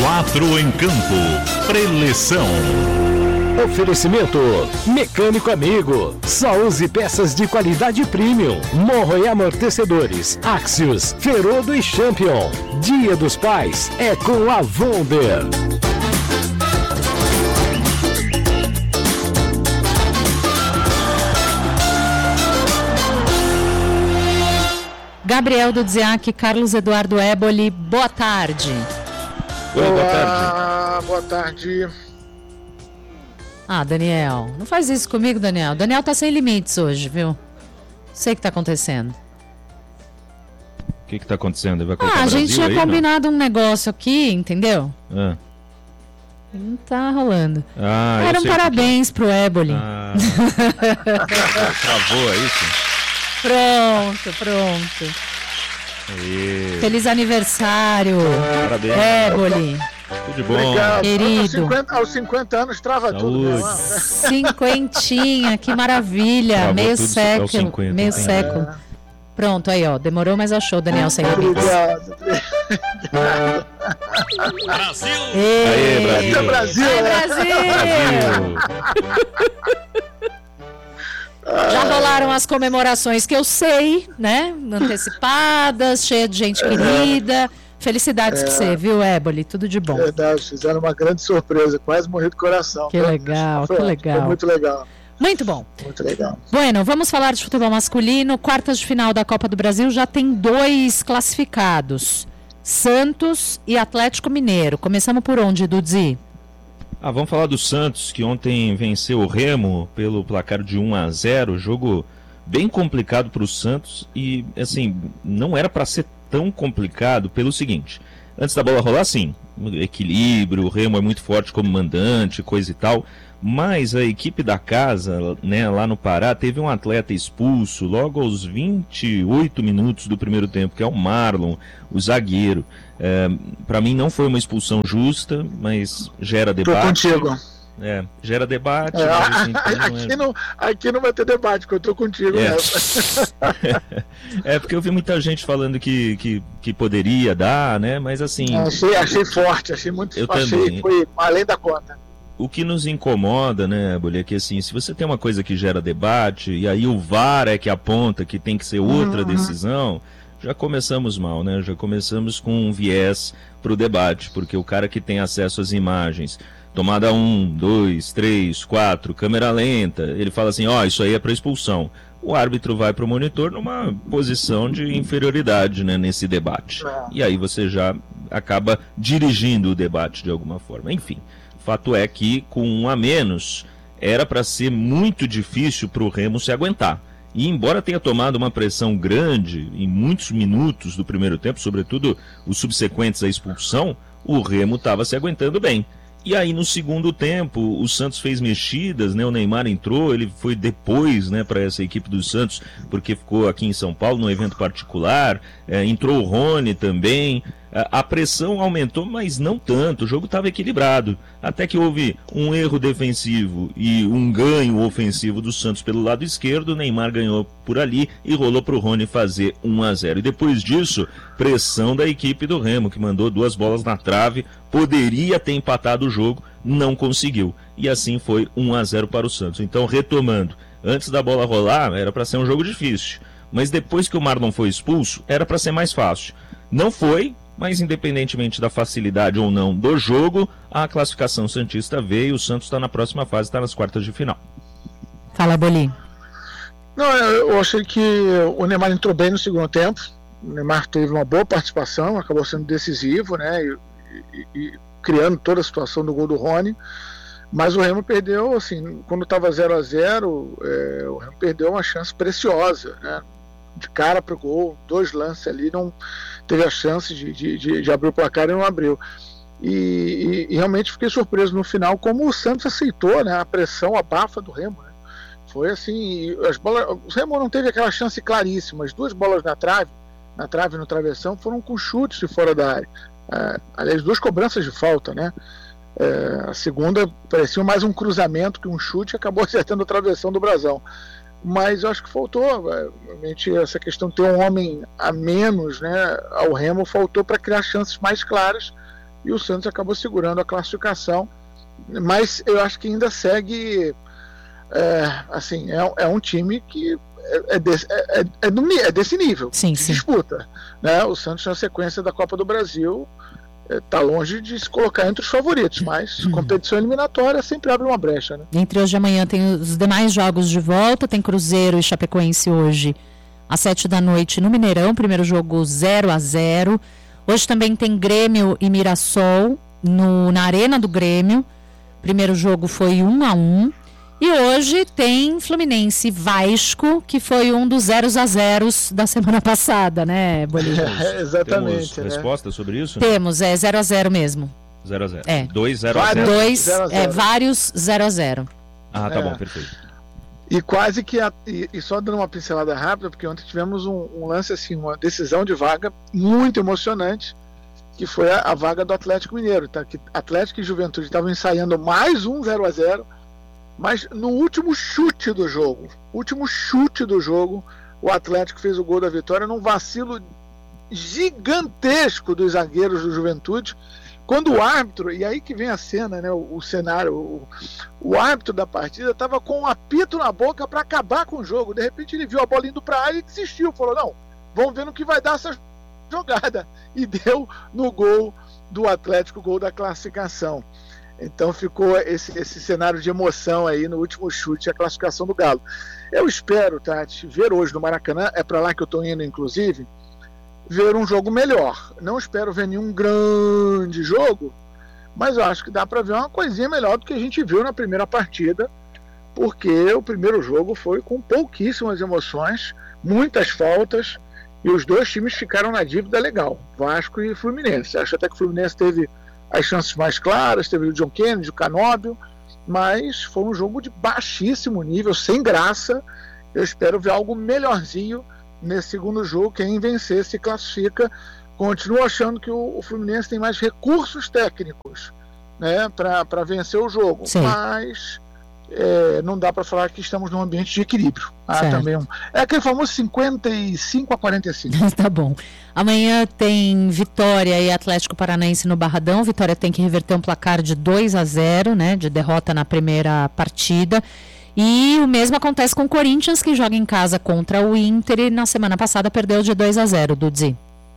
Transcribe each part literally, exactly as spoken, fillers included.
Quatro em campo. Preleção. Oferecimento Mecânico Amigo. Só use peças de qualidade premium. Morro e amortecedores. Axios, Ferodo e Champion. Dia dos Pais é com a Wonder. Gabriel Dudziak, Carlos Eduardo Éboli, boa tarde. Oi, boa tarde. Boa tarde. Ah, Daniel, não faz isso comigo, Daniel. Daniel tá sem limites hoje, viu? Sei o que tá acontecendo. O que que tá acontecendo? Vai colocar ah, a Brasil gente tinha aí, combinado não? um negócio aqui, entendeu? Ah. Não tá rolando. Ah, Era um parabéns que... pro Éboli. Ah. Travou, é isso? Pronto, pronto. Aê. Feliz aniversário, Parabéns. Éboli. Tudo de bom. Obrigado. Querido. Aos cinquenta, aos cinquenta anos trava Saúde. tudo. Né? Cinquentinha, que maravilha. Travou meio tudo século. aos cinquenta, meio é. século. Pronto, aí ó, demorou, mas achou, Daniel sem limites. Obrigado. Brasil! Ei, Aê, É Brasil, Ai, né? Brasil! Já rolaram as comemorações que eu sei, né? Antecipadas, cheia de gente querida. Felicidades É. pra você, viu, Éboli? Tudo de bom. Verdade, fizeram uma grande surpresa, quase morri do coração. Que legal, Foi que ótimo, legal. Foi muito legal, Muito bom. muito legal. Bueno, vamos falar de futebol masculino. Quartas de final da Copa do Brasil já tem dois classificados. Santos e Atlético Mineiro. Começamos por onde, Dudzi? Ah, vamos falar do Santos, que ontem venceu o Remo pelo placar de um a zero. Jogo bem complicado para o Santos e, assim, não era para ser tão complicado pelo seguinte. Antes da bola rolar, sim, equilíbrio, o Remo é muito forte como mandante, coisa e tal. Mas a equipe da casa, né, lá no Pará, teve um atleta expulso logo aos vinte e oito minutos do primeiro tempo, que é o Marlon, o zagueiro. É, para mim não foi uma expulsão justa, mas gera Tô debate. contigo. É, gera debate. É, mas, assim, aqui, não é... não, aqui não vai ter debate, porque eu tô contigo É. nessa. É, porque eu vi muita gente falando que, que, que poderia dar, né? Mas assim. Achei, achei forte, achei muito Eu achei, também. foi além da conta. O que nos incomoda, né, Bolha, é que assim, se você tem uma coisa que gera debate, e aí o V A R é que aponta que tem que ser outra Uhum. decisão, já começamos mal, né? Já começamos com um viés pro debate, porque o cara que tem acesso às imagens, tomada um, dois, três, quatro, câmera lenta, ele fala assim, ó, oh, isso aí é para expulsão. O árbitro vai pro monitor numa posição de inferioridade, né, nesse debate. É. E aí você já acaba dirigindo o debate de alguma forma. Enfim. Fato é que, com um a menos, era para ser muito difícil para o Remo se aguentar. E embora tenha tomado uma pressão grande em muitos minutos do primeiro tempo, sobretudo os subsequentes à expulsão, o Remo estava se aguentando bem. E aí no segundo tempo o Santos fez mexidas, né? O Neymar entrou, ele foi depois, né, para essa equipe do Santos, porque ficou aqui em São Paulo num evento particular, é, entrou o Rony também. A pressão aumentou, mas não tanto, o jogo estava equilibrado, até que houve um erro defensivo e um ganho ofensivo do Santos pelo lado esquerdo, o Neymar ganhou por ali e rolou para o Rony fazer um a zero. E depois disso, pressão da equipe do Remo, que mandou duas bolas na trave, poderia ter empatado o jogo, não conseguiu. E assim foi um a zero para o Santos. Então, retomando, antes da bola rolar, era para ser um jogo difícil, mas depois que o Marlon foi expulso, era para ser mais fácil. Não foi, mas independentemente da facilidade ou não do jogo, a classificação santista veio, o Santos está na próxima fase, está nas quartas de final. Fala, Boli. Não, eu achei que o Neymar entrou bem no segundo tempo. O Neymar teve uma boa participação, acabou sendo decisivo, né? E, e, e criando toda a situação do gol do Rony. Mas o Remo perdeu, assim, quando estava zero a zero, é, o Remo perdeu uma chance preciosa, né? De cara pro gol, dois lances ali, não teve a chance de, de, de, de abrir o placar e não abriu. E, e, e realmente fiquei surpreso no final como o Santos aceitou, né, a pressão, a bafa do Remo, né? Foi assim, as bolas, o Remo não teve aquela chance claríssima, as duas bolas na trave, na trave e no travessão foram com chutes de fora da área. É, aliás, duas cobranças de falta, né? É, a segunda parecia mais um cruzamento que um chute, acabou acertando a travessão do brasão. Mas eu acho que faltou, realmente, essa questão de ter um homem a menos, né, ao Remo, faltou para criar chances mais claras, e o Santos acabou segurando a classificação, mas eu acho que ainda segue, é, assim, é, é um time que é, é, desse, é, é, é, do, é desse nível sim, de sim. disputa, né? O Santos na sequência da Copa do Brasil está longe de se colocar entre os favoritos, mas competição eliminatória sempre abre uma brecha, né? Entre hoje e amanhã tem os demais jogos de volta, tem Cruzeiro e Chapecoense hoje às sete da noite no Mineirão, primeiro jogo zero a zero. Hoje também tem Grêmio e Mirassol no, na Arena do Grêmio, primeiro jogo foi um a um. E hoje tem Fluminense e Vasco, que foi um dos zeros a zeros da semana passada, né, Bolívia? É, exatamente. Temos né? resposta sobre isso? Temos, é zero a zero mesmo. zero a zero. É. dois zero a zero. Dois, zero a zero. é, vários zero a zero. Ah, tá É. bom, perfeito. E quase que, a, e, e só dando uma pincelada rápida, porque ontem tivemos um, um lance assim, uma decisão de vaga muito emocionante, que foi a, a vaga do Atlético Mineiro, tá? Que Atlético e Juventude estavam ensaiando mais um zero a zero, mas no último chute do jogo, último chute do jogo, o Atlético fez o gol da vitória num vacilo gigantesco dos zagueiros do Juventude, quando o árbitro, e aí que vem a cena, né, o, o cenário, o, o árbitro da partida estava com um apito na boca para acabar com o jogo. De repente ele viu a bola indo para a área e desistiu, falou, não, vamos ver no que vai dar essa jogada, e deu no gol do Atlético, gol da classificação. Então ficou esse, esse cenário de emoção aí no último chute, a classificação do Galo. Eu espero, Tati, ver hoje no Maracanã, é para lá que eu estou indo inclusive, ver um jogo melhor. Não espero ver nenhum grande jogo, mas eu acho que dá para ver uma coisinha melhor do que a gente viu na primeira partida, porque o primeiro jogo foi com pouquíssimas emoções, muitas faltas, e os dois times ficaram na dívida legal, Vasco e Fluminense. Acho até que o Fluminense teve as chances mais claras, teve o John Kennedy, o Canóbio, mas foi um jogo de baixíssimo nível, sem graça. Eu espero ver algo melhorzinho nesse segundo jogo. Quem vencer se classifica. Continuo achando que o, o Fluminense tem mais recursos técnicos, né, para vencer o jogo. Sim. Mas é, não dá para falar que estamos num ambiente de equilíbrio. Ah, também um, é aquele famoso cinquenta e cinco a quarenta e cinco. Tá bom. Amanhã tem Vitória e Atlético Paranaense no Barradão. Vitória tem que reverter um placar de dois a zero, né, de derrota na primeira partida. E o mesmo acontece com o Corinthians, que joga em casa contra o Inter e na semana passada perdeu de dois a zero, Dudzi.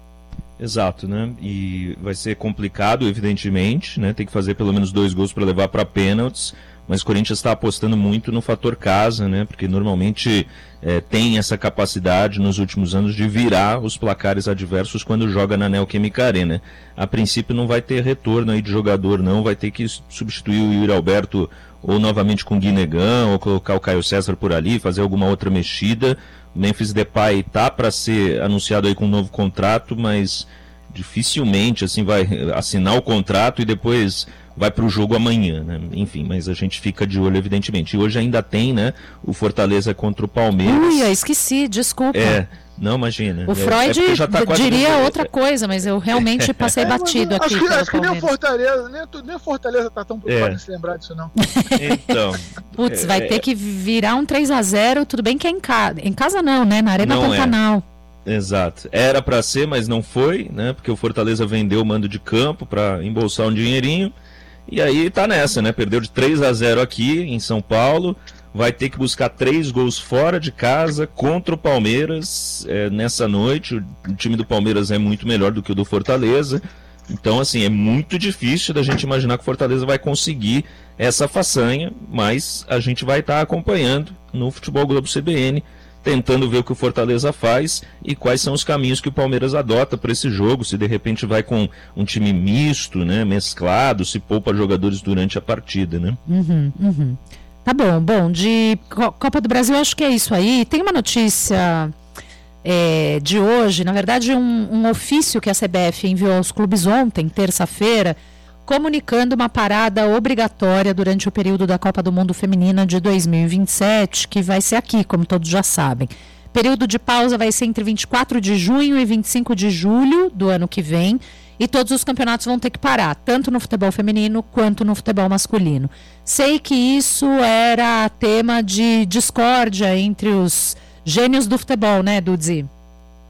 Exato, né? E vai ser complicado, evidentemente, né? Tem que fazer pelo menos dois gols para levar para pênaltis, mas o Corinthians está apostando muito no fator casa, né? Porque normalmente é, tem essa capacidade nos últimos anos de virar os placares adversos quando joga na Neoquímica Arena. A princípio não vai ter retorno aí de jogador, não, vai ter que substituir o Yuri Alberto ou novamente com o Guinegão, ou colocar o Caio César por ali, fazer alguma outra mexida. O Memphis Depay tá para ser anunciado aí com um novo contrato, mas dificilmente assim vai assinar o contrato e depois vai para o jogo amanhã, né? Enfim, mas a gente fica de olho, evidentemente. E hoje ainda tem, né, o Fortaleza contra o Palmeiras. Ui, eu esqueci, desculpa. É, não, imagina. O Freud é, é já tá diria no... outra coisa, mas eu realmente passei É, batido mas, aqui. Acho que, pelo acho que nem o Palmeiras. Fortaleza, nem, tu- nem o Fortaleza tá tão preocupado É. em se lembrar disso, não. Então, Putz, é, vai ter que virar um três a zero, tudo bem que é em casa. Em casa não, né? Na Arena Não é. Pantanal. exato. Era para ser, mas não foi, né? Porque o Fortaleza vendeu o mando de campo para embolsar um dinheirinho. E aí tá nessa, né? Perdeu de três a zero aqui em São Paulo. Vai ter que buscar três gols fora de casa contra o Palmeiras é, nessa noite. O time do Palmeiras é muito melhor do que o do Fortaleza. Então, assim, é muito difícil da gente imaginar que o Fortaleza vai conseguir essa façanha, mas a gente vai estar acompanhando no Futebol Globo C B N, tentando ver o que o Fortaleza faz e quais são os caminhos que o Palmeiras adota para esse jogo, se de repente vai com um time misto, né, mesclado, se poupa jogadores durante a partida, né? Uhum, uhum. Tá bom, bom, de Co- Copa do Brasil acho que é isso aí. Tem uma notícia é, de hoje, na verdade um, um ofício que a C B F enviou aos clubes ontem, terça-feira, comunicando uma parada obrigatória durante o período da Copa do Mundo Feminina de dois mil e vinte e sete, que vai ser aqui, como todos já sabem. Período de pausa vai ser entre vinte e quatro de junho e vinte e cinco de julho do ano que vem, e todos os campeonatos vão ter que parar, tanto no futebol feminino quanto no futebol masculino. Sei que isso era tema de discórdia entre os gênios do futebol, né, Dudzi?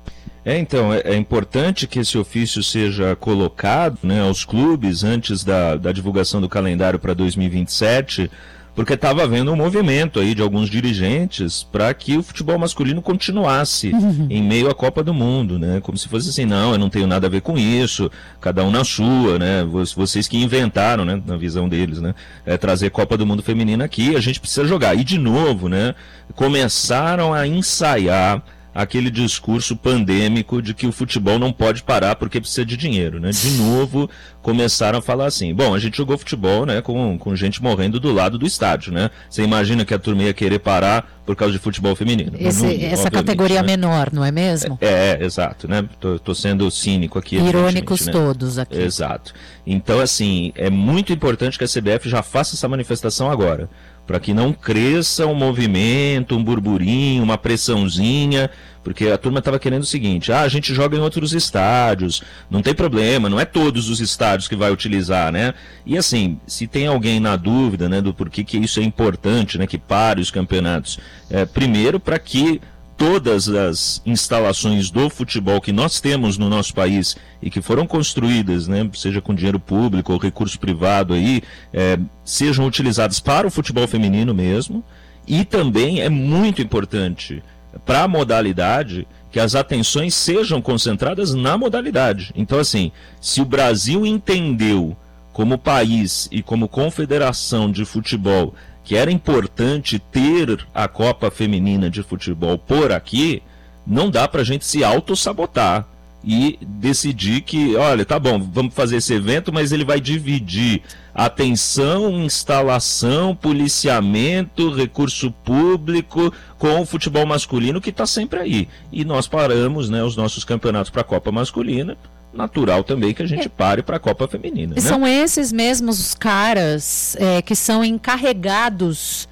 É, então, é, é importante que esse ofício seja colocado, né, aos clubes antes da, da divulgação do calendário para dois mil e vinte e sete, porque estava havendo um movimento aí de alguns dirigentes para que o futebol masculino continuasse uhum. em meio à Copa do Mundo, né? Como se fosse assim, não, eu não tenho nada a ver com isso, cada um na sua, né? Vocês que inventaram, né, na visão deles, né? É, trazer Copa do Mundo feminina aqui, a gente precisa jogar. E de novo, né? Começaram a ensaiar aquele discurso pandêmico de que o futebol não pode parar porque precisa de dinheiro, né? De novo, começaram a falar assim, bom, a gente jogou futebol, né, com, com gente morrendo do lado do estádio, né? Você imagina que a turma ia querer parar por causa de futebol feminino. Esse, não, essa categoria né? menor, não é mesmo? É, é exato, né? Tô, tô sendo cínico aqui. Irônicos né? todos aqui. Exato. Então, assim, é muito importante que a C B F já faça essa manifestação agora, para que não cresça um movimento, um burburinho, uma pressãozinha, porque a turma estava querendo o seguinte, ah, a gente joga em outros estádios, não tem problema, não é todos os estádios que vai utilizar, né? E assim, se tem alguém na dúvida, né, do porquê que isso é importante, né, que pare os campeonatos, é, primeiro para que todas as instalações do futebol que nós temos no nosso país e que foram construídas, né, seja com dinheiro público ou recurso privado aí, é, sejam utilizadas para o futebol feminino mesmo, e também é muito importante para a modalidade que as atenções sejam concentradas na modalidade. Então, assim, se o Brasil entendeu como país e como confederação de futebol que era importante ter a Copa Feminina de Futebol por aqui, não dá pra gente se auto-sabotar e decidir que, olha, tá bom, vamos fazer esse evento, mas ele vai dividir atenção, instalação, policiamento, recurso público com o futebol masculino que tá sempre aí. E nós paramos, né, os nossos campeonatos para a Copa Masculina, natural também que a gente pare para a Copa Feminina. E né? São esses mesmos os caras é, que são encarregados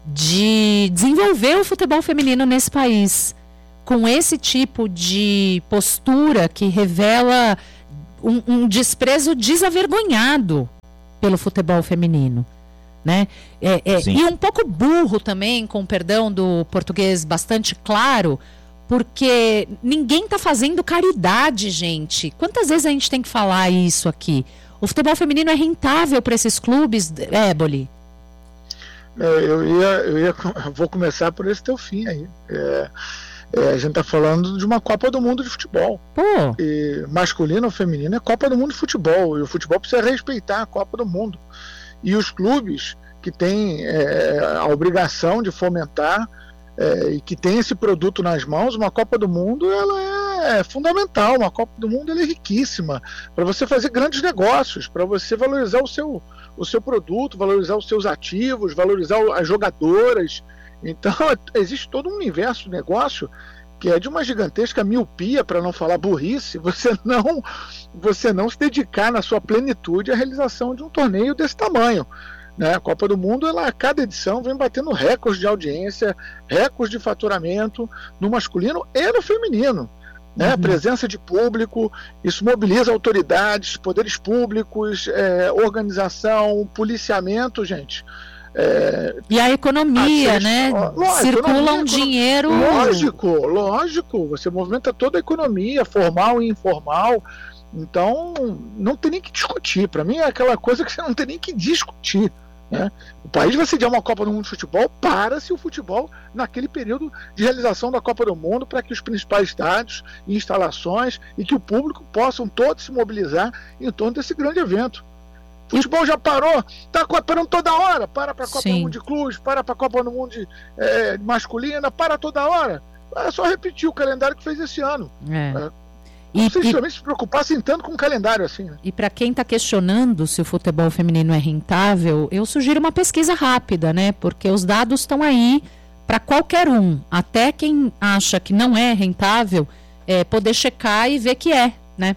de desenvolver o futebol feminino nesse país, com esse tipo de postura que revela um, um desprezo desavergonhado pelo futebol feminino, né? É, é, e um pouco burro também, com perdão do português bastante claro, porque ninguém está fazendo caridade, gente. Quantas vezes a gente tem que falar isso aqui? O futebol feminino é rentável para esses clubes, Éboli? Eu ia, eu ia, vou começar por esse teu fim aí. É, é, a gente está falando de uma Copa do Mundo de futebol. Pô. E masculino ou feminino é Copa do Mundo de futebol. E o futebol precisa respeitar a Copa do Mundo. E os clubes que têm é, a obrigação de fomentar É, e que tem esse produto nas mãos, uma Copa do Mundo ela é fundamental, uma Copa do Mundo ela é riquíssima para você fazer grandes negócios, para você valorizar o seu, o seu produto, valorizar os seus ativos, valorizar as jogadoras. Então existe todo um universo de negócio que é de uma gigantesca miopia, para não falar burrice, você não, você não se dedicar na sua plenitude à realização de um torneio desse tamanho. Né? A Copa do Mundo, ela, a cada edição vem batendo recordes de audiência, recordes de faturamento no masculino e no feminino. Né? Uhum. A presença de público, isso mobiliza autoridades, poderes públicos, é, organização, policiamento, gente. É, e a economia, a né? Lógico, circula economia, um dinheiro. Lógico, lógico. Você movimenta toda a economia, formal e informal. Então, não tem nem que discutir. Para mim é aquela coisa que você não tem nem que discutir. Né? O país vai sediar uma Copa do Mundo de futebol para-se o futebol naquele período de realização da Copa do Mundo, para que os principais estádios e instalações e que o público possam todos se mobilizar em torno desse grande evento. O futebol já parou, está parando toda hora. Para para a Copa Sim. do Mundo de clubes, para para a Copa do Mundo de, é, masculina, para toda hora. É só repetir o calendário que fez esse ano. É. É, Não sei se também se preocupassem tanto com um calendário assim. Né? E para quem está questionando se o futebol feminino é rentável, eu sugiro uma pesquisa rápida, né? Porque os dados estão aí para qualquer um, até quem acha que não é rentável, é, poder checar e ver que é, né?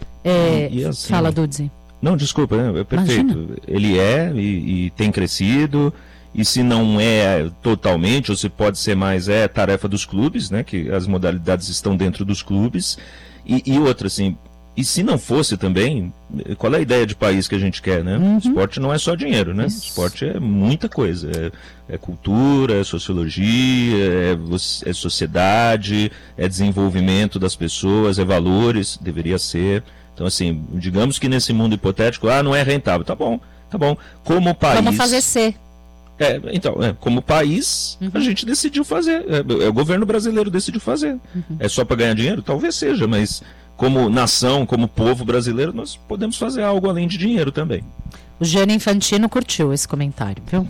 É, e assim, fala, Dudzi. Não, desculpa, é perfeito. Imagina. Ele é e, e tem crescido. E se não é totalmente, ou se pode ser mais, é tarefa dos clubes, né? Que as modalidades estão dentro dos clubes. E, e outra, assim, E se não fosse também, qual é a ideia de país que a gente quer, né? Uhum. Esporte não é só dinheiro, né? Isso. Esporte é muita coisa. É, é cultura, é sociologia, é, é sociedade, é desenvolvimento das pessoas, é valores, deveria ser. Então, assim, digamos que nesse mundo hipotético, ah, não é rentável. Tá bom, tá bom. Como país... Vamos fazer ser. É, então, é, como país, uhum. a gente decidiu fazer. É, é, o governo brasileiro decidiu fazer. Uhum. É só para ganhar dinheiro? Talvez seja, mas como nação, como povo brasileiro, nós podemos fazer algo além de dinheiro também. O Gianni Infantino curtiu esse comentário, viu?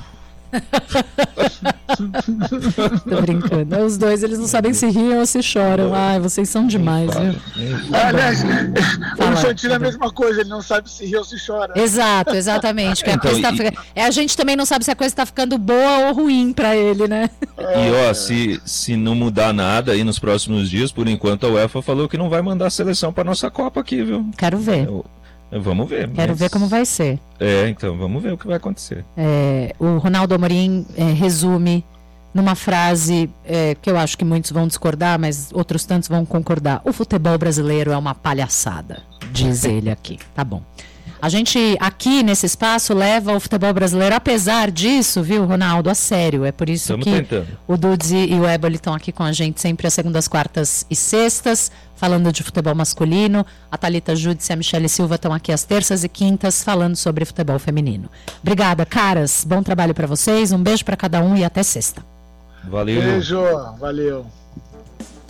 Tô brincando. Os dois, eles não sabem se riem ou se choram. Ai, vocês são demais, viu? Aliás, o Infantino é a mesma coisa, ele não sabe se ri ou se chora. Exato, exatamente. Que a então, coisa tá e... fica... é, a gente também não sabe se a coisa tá ficando boa ou ruim pra ele, né? E ó, se, se não mudar nada aí nos próximos dias, por enquanto a UEFA falou que não vai mandar a seleção pra nossa Copa aqui, viu? Quero ver. Eu... Vamos ver. Quero mas... ver como vai ser. É, então, vamos ver o que vai acontecer. É, o Ronaldo Amorim é, resume numa frase é, que eu acho que muitos vão discordar, mas outros tantos vão concordar. O futebol brasileiro é uma palhaçada, diz ele aqui. Tá bom. A gente aqui nesse espaço leva o futebol brasileiro, apesar disso, viu, Ronaldo, a sério. É por isso Estamos que tentando. O Dudes e o Éboli estão aqui com a gente sempre às segundas, quartas e sextas, falando de futebol masculino. A Thalita Júdice e a Michele Silva estão aqui às terças e quintas, falando sobre futebol feminino. Obrigada, caras. Bom trabalho para vocês. Um beijo para cada um e até sexta. Valeu. Beijo, valeu.